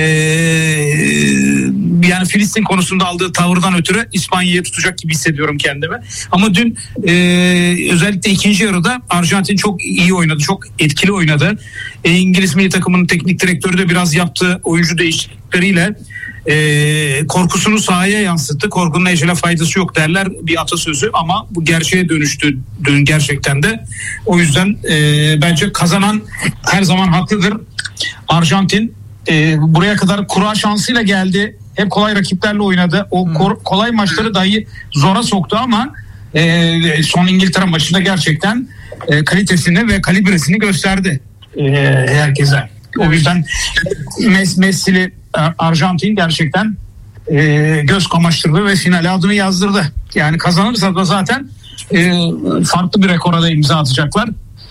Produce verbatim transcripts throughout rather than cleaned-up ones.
Ee, yani Filistin konusunda aldığı tavırdan ötürü İspanya'yı tutacak gibi hissediyorum kendimi. Ama dün e, özellikle ikinci yarıda Arjantin çok iyi oynadı, çok etkili oynadı. E, İngiliz milli takımının teknik direktörü de biraz yaptığı oyuncu değişiklikleriyle e, korkusunu sahaya yansıttı. Korkunun ecele faydası yok derler bir atasözü, ama bu gerçeğe dönüştü dün gerçekten de. O yüzden e, bence kazanan her zaman haklıdır. Arjantin e, buraya kadar kura şansıyla geldi. Hep kolay rakiplerle oynadı. O kor- kolay maçları dahi zora soktu, ama e, son İngiltere maçında gerçekten e, kalitesini ve kalibresini gösterdi e, herkese. O yüzden Mes- Messi'li Arjantin gerçekten e, göz kamaştırdı ve finale adını yazdırdı. Yani kazanırsa da zaten e, farklı bir rekora da imza atacaklar.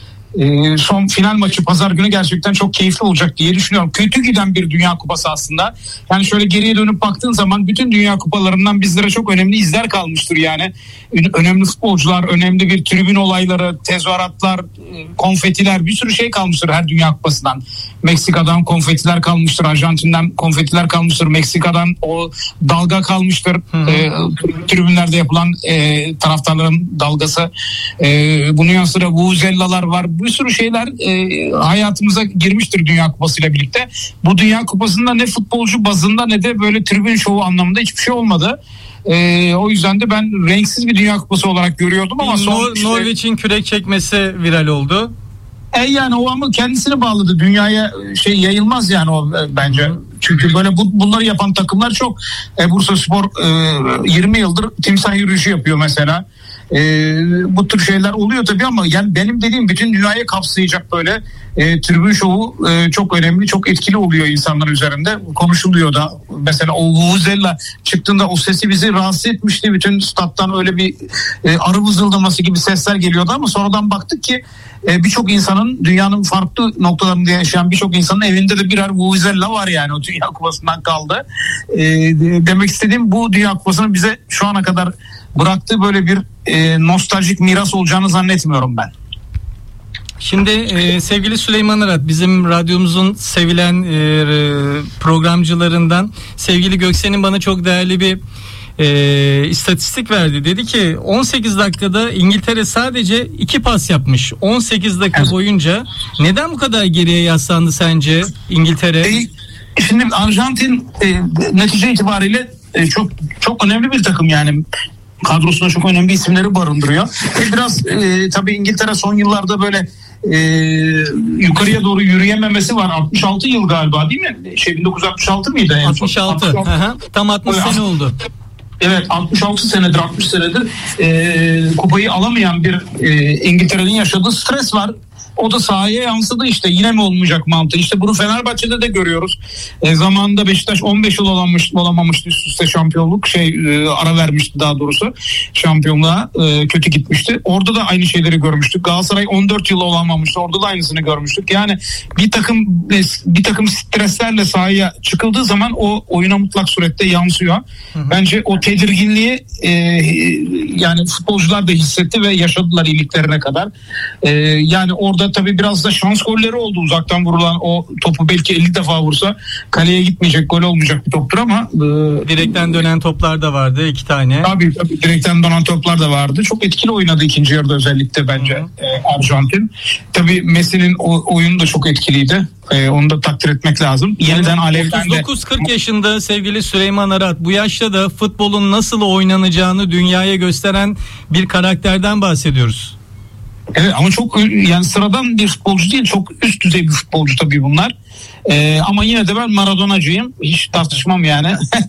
E, son final maçı pazar günü gerçekten çok keyifli olacak diye düşünüyorum. Kötü giden bir Dünya Kupası aslında. Yani şöyle geriye dönüp baktığın zaman bütün Dünya Kupalarından bizlere çok önemli izler kalmıştır yani. Önemli futbolcular, önemli bir tribün olayları, tezahüratlar, konfetiler, bir sürü şey kalmıştır her Dünya Kupası'ndan. Meksika'dan konfetiler kalmıştır, Arjantin'den konfetiler kalmıştır, Meksika'dan o dalga kalmıştır. E, tribünlerde yapılan e, taraftarların dalgası. E, bunun yanı sıra vuvuzellalar var. Bir sürü şeyler e, hayatımıza girmiştir Dünya Kupası ile birlikte. Bu Dünya Kupası'nda ne futbolcu bazında ne de böyle tribün şovu anlamında hiçbir şey olmadı. Ee, o yüzden de ben renksiz bir Dünya Kupası olarak görüyordum, ama son Nor- işte, Norveç'in kürek çekmesi viral oldu. E yani o ama kendisini bağladı. Dünyaya şey yayılmaz yani o e, bence. Hı. Çünkü böyle bu, bunları yapan takımlar çok. E, Bursaspor e, yirmi yıldır timsah yürüyüşü yapıyor mesela. E, bu tür şeyler oluyor tabii, ama yani benim dediğim bütün dünyayı kapsayacak böyle e, tribün şovu e, çok önemli, çok etkili oluyor insanlar üzerinde. Konuşuluyor da mesela o vuvuzela çıktığında o sesi bizi rahatsız etmişti. Bütün stat'tan öyle bir e, arı vızıldaması gibi sesler geliyordu, ama sonradan baktık ki e, birçok insanın, dünyanın farklı noktalarında yaşayan birçok insanın evinde de birer vuvuzela var yani, o Dünya Kupası'ndan kaldı. E, demek istediğim, bu Dünya Kupası'nın bize şu ana kadar bıraktığı böyle bir e, nostaljik miras olacağını zannetmiyorum ben. Şimdi e, sevgili Süleyman Arat, bizim radyomuzun sevilen e, programcılarından, sevgili Göksen'in bana çok değerli bir e, istatistik verdi. Dedi ki on sekiz dakikada İngiltere sadece iki pas yapmış. on sekiz dakika evet. boyunca neden bu kadar geriye yaslandı sence İngiltere? E, şimdi Arjantin e, netice itibariyle e, çok çok önemli bir takım yani. Kadrosunda çok önemli isimleri barındırıyor. E biraz e, tabii İngiltere son yıllarda böyle e, yukarıya doğru yürüyememesi var. altmış altı yıl galiba, değil mi? Şey bin dokuz yüz altmış altı mıydı? En altmış altı. altmış altı. Tam altmış Öyle, sene oldu. Evet, altmış altı senedir altmış senedir e, kupayı alamayan bir e, İngiltere'nin yaşadığı stres var. O da sahaya yansıdı işte. Yine mi olmayacak mantığı? İşte bunu Fenerbahçe'de de görüyoruz. E, zamanında Beşiktaş on beş yıl olamamış, olamamıştı üst üste şampiyonluk. Şey e, ara vermişti daha doğrusu. Şampiyonluğa e, kötü gitmişti. Orada da aynı şeyleri görmüştük. Galatasaray on dört yıl olamamıştı. Orada da aynısını görmüştük. Yani bir takım bir takım streslerle sahaya çıkıldığı zaman o oyuna mutlak surette yansıyor. Hı hı. Bence o tedirginliği e, yani futbolcular da hissetti ve yaşadılar iliklerine kadar. E, yani orada tabii biraz da şans golleri oldu. Uzaktan vurulan o topu belki elli defa vursa kaleye gitmeyecek, gol olmayacak bir toptur, ama e, direkten dönen toplar da vardı, iki tane. Tabii tabii direkten dönen toplar da vardı. Çok etkili oynadı ikinci yarıda özellikle bence e, Arjantin. Tabii Messi'nin o, oyunu da çok etkiliydi. E, onu da takdir etmek lazım. Yeniden alevlendi. otuz dokuz kırk yaşında sevgili Süleyman Arat, bu yaşta da futbolun nasıl oynanacağını dünyaya gösteren bir karakterden bahsediyoruz. Evet, ama çok yani sıradan bir futbolcu değil, çok üst düzey bir futbolcu tabii bunlar. Ee, ama yine de ben Maradona'cıyım, hiç tartışmam yani.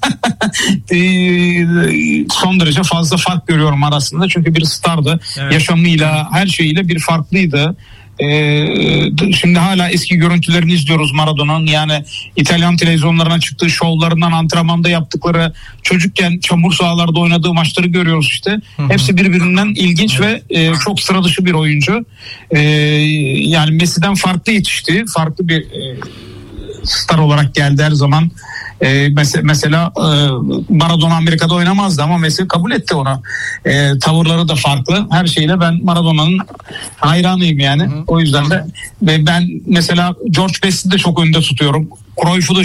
ee, son derece fazla fark görüyorum arasında, çünkü bir stardı. Evet. Yaşamıyla, her şeyiyle bir farklıydı. Ee, şimdi hala eski görüntülerini izliyoruz Maradona'nın, yani İtalyan televizyonlarına çıktığı şovlarından, antrenmanda yaptıkları, çocukken çamur sahalarda oynadığı maçları görüyoruz işte. Hı hı. Hepsi birbirinden ilginç evet. ve e, çok sıra dışı bir oyuncu. E, yani Messi'den farklı yetişti, farklı bir e, star olarak geldi her zaman. Ee, mesela mesela e, Maradona Amerika'da oynamazdı, ama Messi kabul etti onu. E, tavırları da farklı. Her şeyle ben Maradona'nın hayranıyım yani. Hı hı. O yüzden de ve ben mesela George Best'i de çok önde tutuyorum. Cruyff'u da